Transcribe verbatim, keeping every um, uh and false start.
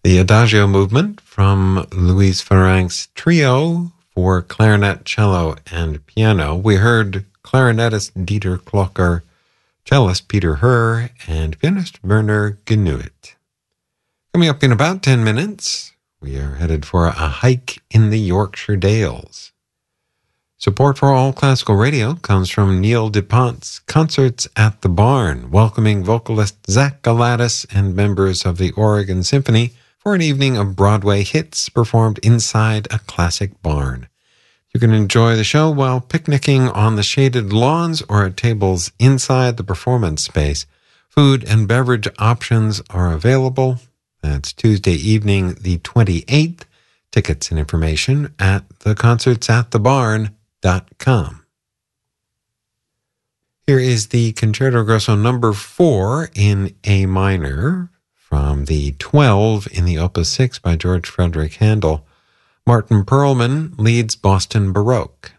The Adagio movement from Louise Farrank's trio for clarinet, cello, and piano. We heard clarinetist Dieter Klocker, cellist Peter Herr, and pianist Werner Genuit. Coming up in about ten minutes, we are headed for a hike in the Yorkshire Dales. Support for All Classical Radio comes from Neil DuPont's Concerts at the Barn, welcoming vocalist Zach Galatas and members of the Oregon Symphony for an evening of Broadway hits performed inside a classic barn. You can enjoy the show while picnicking on the shaded lawns or at tables inside the performance space. Food and beverage options are available. That's Tuesday evening, the twenty-eighth. Tickets and information at the concerts at the barn dot com. Here is the Concerto Grosso number four in A minor from the twelve in the Opus six by George Frederick Handel. Martin Perlman leads Boston Baroque.